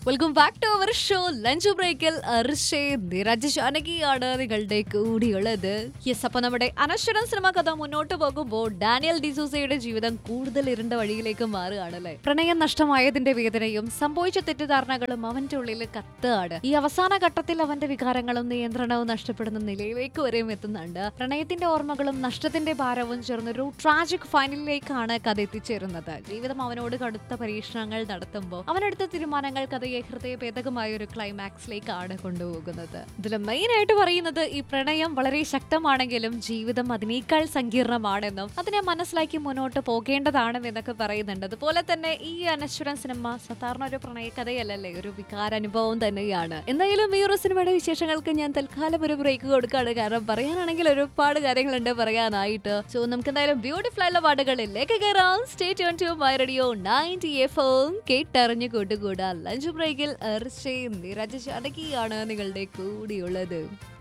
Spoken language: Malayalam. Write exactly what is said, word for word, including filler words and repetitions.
Welcome back to our show lunch ബ്രേക്കിൽ രാജശാനകിയാണ് നിങ്ങളുടെ കൂടിയുള്ളത്. യെസ്, അപ്പൊ നമ്മുടെ അനശ്വരം സിനിമ കഥ മുന്നോട്ട് പോകുമ്പോൾ ഡാനിയൽ ഡിസൂസയുടെ ജീവിതം കൂടുതൽ ഇരുണ്ട വഴിയിലേക്ക് മാറുകയാണല്ലേ. പ്രണയം നഷ്ടമായതിന്റെ വേദനയും സംഭവിച്ച തെറ്റിദ്ധാരണകളും അവന്റെ ഉള്ളിൽ കത്തുകയാണ്. ഈ അവസാന ഘട്ടത്തിൽ അവന്റെ വികാരങ്ങളും നിയന്ത്രണവും നഷ്ടപ്പെടുന്ന നിലയിലേക്ക് വരെയും എത്തുന്നുണ്ട്. പ്രണയത്തിന്റെ ഓർമ്മകളും നഷ്ടത്തിന്റെ ഭാരവും ചേർന്നൊരു ട്രാജിക് ഫൈനലിലേക്കാണ് കഥ എത്തിച്ചേരുന്നത്. ജീവിതം അവനോട് കടുത്ത പരീക്ഷണങ്ങൾ നടത്തുമ്പോൾ അവനെടുത്ത തീരുമാനങ്ങൾ കഥയെ ഹൃദയഭേദകമായ ഒരു ക്ലൈമാക്സിലേക്കാണ് കൊണ്ടുപോകുന്നത്. ഇതിൽ മെയിൻ ആയിട്ട് പറയുന്നത് ഈ പ്രണയം വളരെ ശക്തമാണെങ്കിലും ജീവിതം അതിനേക്കാൾ സങ്കീർണമാണെന്നും അതിനെ മനസ്സിലാക്കി മുന്നോട്ട് പോകേണ്ടതാണെന്നും എന്നൊക്കെ പറയുന്നുണ്ട്. അതുപോലെ തന്നെ ഈ അനശ്വരൻ സിനിമ സാധാരണ ഒരു പ്രണയ കഥയല്ലല്ലേ, ഒരു വികാരാനുഭവം തന്നെയാണ്. എന്തായാലും ഈ ഒരു സിനിമയുടെ വിശേഷങ്ങൾക്ക് ഞാൻ തൽക്കാലം ഒരു ബ്രേക്ക് കൊടുക്കാണ്. കാരണം പറയാനാണെങ്കിൽ ഒരുപാട് കാര്യങ്ങളുണ്ട് പറയാനായിട്ട്. സോ നമുക്ക് എന്തായാലും ബ്യൂട്ടിഫുൾ ആയുള്ള പാട്ടുകളിലേക്ക് കയറാം. Stay tune to my radio ninety F M. കേട്ടറിഞ്ഞു കൂട്ടുകൂടാ. Lunch ബ്രേക്കിൽ രാജശാനകിയാണ് നിങ്ങളുടെ കൂടിയുള്ളത്.